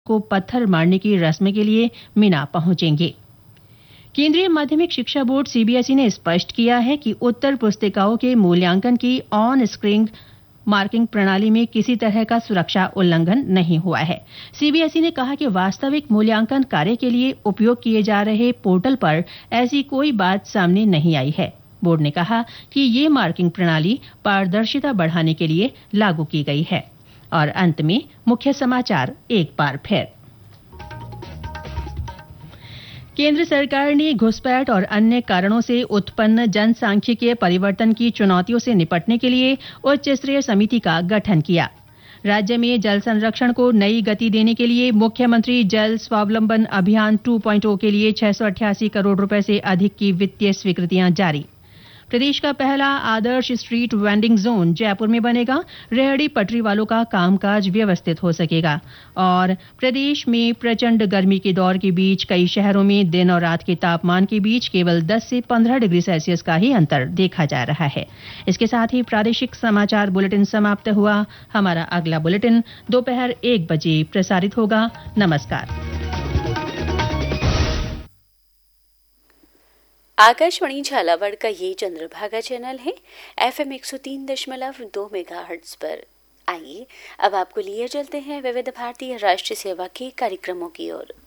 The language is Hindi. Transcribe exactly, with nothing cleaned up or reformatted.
को पत्थर मारने की रस्म के लिए मीना पहुंचेंगे। केंद्रीय माध्यमिक शिक्षा बोर्ड सीबीएसई ने स्पष्ट किया है कि उत्तर पुस्तिकाओं के मूल्यांकन की ऑन स्क्रीन मार्किंग प्रणाली में किसी तरह का सुरक्षा उल्लंघन नहीं हुआ है। सीबीएसई ने कहा कि वास्तविक मूल्यांकन कार्य के लिए उपयोग किए जा रहे पोर्टल पर ऐसी कोई बात सामने नहीं आई है। बोर्ड ने कहा कि ये मार्किंग प्रणाली पारदर्शिता बढ़ाने के लिए लागू की गई है। और अंत में मुख्य समाचार एक बार फिर। केंद्र सरकार ने घुसपैठ और अन्य कारणों से उत्पन्न जनसांख्यिकीय परिवर्तन की चुनौतियों से निपटने के लिए उच्च स्तरीय समिति का गठन किया। राज्य में जल संरक्षण को नई गति देने के लिए मुख्यमंत्री जल स्वावलंबन अभियान टू पॉइंट ओ के लिए छह सौ अट्ठासी करोड़ रुपए से अधिक की वित्तीय स्वीकृतियां जारी। प्रदेश का पहला आदर्श स्ट्रीट वेंडिंग जोन जयपुर में बनेगा। रेहड़ी पटरी वालों का कामकाज व्यवस्थित हो सकेगा। और प्रदेश में प्रचंड गर्मी के दौर के बीच कई शहरों में दिन और रात के तापमान के बीच केवल दस से पंद्रह डिग्री सेल्सियस का ही अंतर देखा जा रहा है। इसके साथ ही प्रादेशिक समाचार बुलेटिन समाप्त हुआ। हमारा अगला बुलेटिन दोपहर एक बजे प्रसारित होगा। नमस्कार। आकाशवाणी झालावाड़ का ये चंद्रभागा चैनल है एफएम एक सौ तीन दशमलव दो मेगाहर्ट्ज पर। आइए अब आपको लिए चलते हैं विविध भारतीय राष्ट्रीय सेवा के कार्यक्रमों की ओर।